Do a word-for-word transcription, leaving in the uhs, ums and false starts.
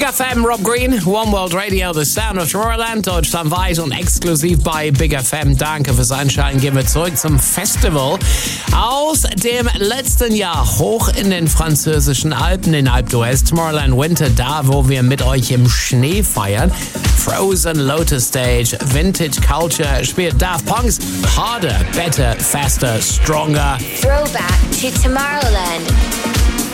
Big F M, Rob Green, One World Radio, The Sound of Tomorrowland, deutschlandweit und exklusiv bei Big F M. Danke fürs Einschalten. Gehen wir zurück zum Festival aus dem letzten Jahr hoch in den französischen Alpen, in Alpe d'Huez, Tomorrowland Winter, da wo wir mit euch im Schnee feiern. Frozen Lotus Stage, Vintage Culture spielt Daft Punk's Harder, Better, Faster, Stronger. Throwback to Tomorrowland.